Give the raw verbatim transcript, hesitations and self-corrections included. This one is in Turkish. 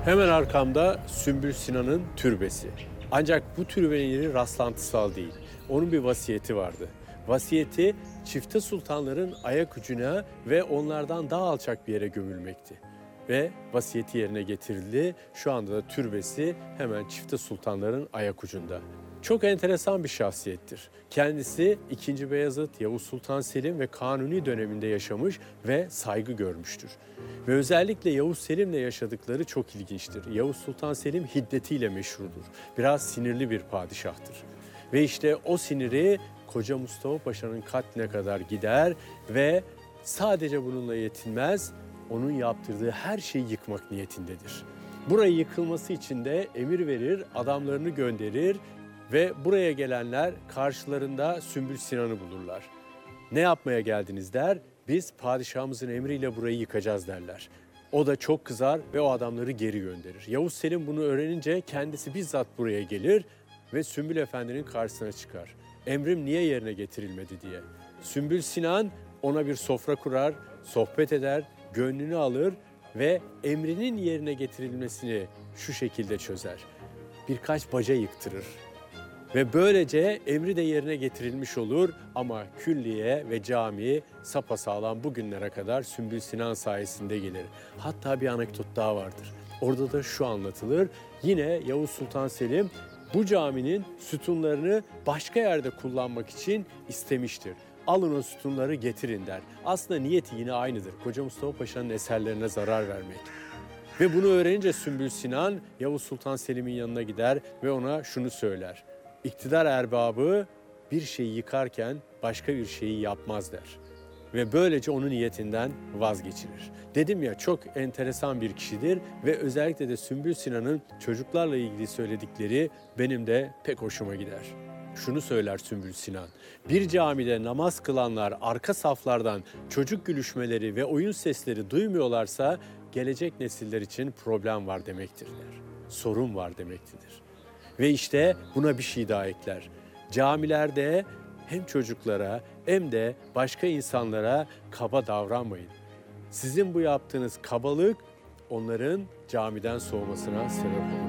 Hemen arkamda Sümbül Sinan'ın türbesi. Ancak bu türbenin yeri rastlantısal değil. Onun bir vasiyeti vardı. Vasiyeti çifte sultanların ayak ucuna ve onlardan daha alçak bir yere gömülmekti. Ve vasiyeti yerine getirildi. Şu anda da türbesi hemen çifte sultanların ayak ucunda. Çok enteresan bir şahsiyettir. Kendisi ikinci. Beyazıt, Yavuz Sultan Selim ve Kanuni döneminde yaşamış ve saygı görmüştür. Ve özellikle Yavuz Selim'le yaşadıkları çok ilginçtir. Yavuz Sultan Selim hiddetiyle meşhurdur. Biraz sinirli bir padişahtır. Ve işte o siniri Koca Mustafa Paşa'nın katline kadar gider ve sadece bununla yetinmez, onun yaptırdığı her şeyi yıkmak niyetindedir. Burayı yıkılması için de emir verir, adamlarını gönderir ve buraya gelenler karşılarında Sümbül Sinan'ı bulurlar. Ne yapmaya geldiniz der, biz padişahımızın emriyle burayı yıkacağız derler. O da çok kızar ve o adamları geri gönderir. Yavuz Selim bunu öğrenince kendisi bizzat buraya gelir ve Sümbül Efendi'nin karşısına çıkar. Emrim niye yerine getirilmedi diye. Sümbül Sinan ona bir sofra kurar, sohbet eder, gönlünü alır ve emrinin yerine getirilmesini şu şekilde çözer. Birkaç baca yıktırır. Ve böylece emri de yerine getirilmiş olur ama külliye ve cami sapasağlam bugünlere kadar Sümbül Sinan sayesinde gelir. Hatta bir anekdot daha vardır. Orada da şu anlatılır. Yine Yavuz Sultan Selim bu caminin sütunlarını başka yerde kullanmak için istemiştir. Alın o sütunları getirin der. Aslında niyeti yine aynıdır. Koca Mustafa Paşa'nın eserlerine zarar vermek. Ve bunu öğrenince Sümbül Sinan Yavuz Sultan Selim'in yanına gider ve ona şunu söyler. İktidar erbabı bir şeyi yıkarken başka bir şeyi yapmaz der. Ve böylece onun niyetinden vazgeçirir. Dedim ya çok enteresan bir kişidir ve özellikle de Sümbül Sinan'ın çocuklarla ilgili söyledikleri benim de pek hoşuma gider. Şunu söyler Sümbül Sinan, bir camide namaz kılanlar arka saflardan çocuk gülüşmeleri ve oyun sesleri duymuyorlarsa gelecek nesiller için problem var demektir der. Sorun var demektedir. Ve işte buna bir şey daha ekler. Camilerde hem çocuklara hem de başka insanlara kaba davranmayın. Sizin bu yaptığınız kabalık onların camiden soğumasına sebep olur.